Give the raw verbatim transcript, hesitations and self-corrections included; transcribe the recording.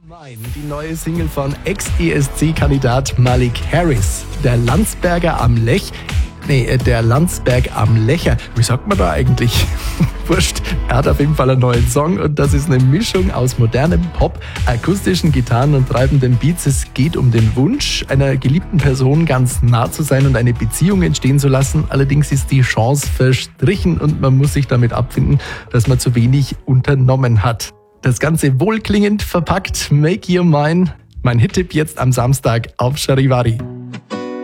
Mein, die neue Single von Ex-E S C-Kandidat Malik Harris. Der Landsberger am Lech. Nee, äh, der Landsberg am Lecher. Wie sagt man da eigentlich? Wurscht. Er hat auf jeden Fall einen neuen Song und das ist eine Mischung aus modernem Pop, akustischen Gitarren und treibenden Beats. Es geht um den Wunsch, einer geliebten Person ganz nah zu sein und eine Beziehung entstehen zu lassen. Allerdings ist die Chance verstrichen und man muss sich damit abfinden, dass man zu wenig unternommen hat. Das Ganze wohlklingend verpackt. Make Your Mine. Mein Hit-Tipp jetzt am Samstag auf Charivari.